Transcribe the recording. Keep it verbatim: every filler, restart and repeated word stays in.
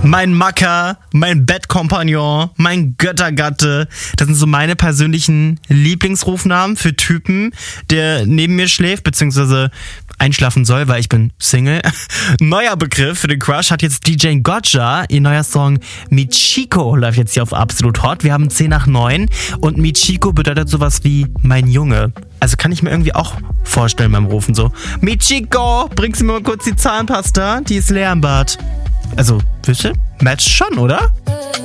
mein Macker, mein Bettkompagnon, mein Göttergatte. Das sind so meine persönlichen Lieblingsrufnamen für Typen, der neben mir schläft, beziehungsweise einschlafen soll, weil ich bin Single. Neuer Begriff für den Crush hat jetzt D J Gotcha. Ihr neuer Song Michiko läuft jetzt hier auf Absolut Hot. Wir haben zehn nach neun und Michiko bedeutet sowas wie mein Junge. Also kann ich mir irgendwie auch vorstellen beim Rufen so. Michiko, bringst du mir mal kurz die Zahnpasta? Die ist leer im Bad. Also, wisst ihr? Match schon, oder?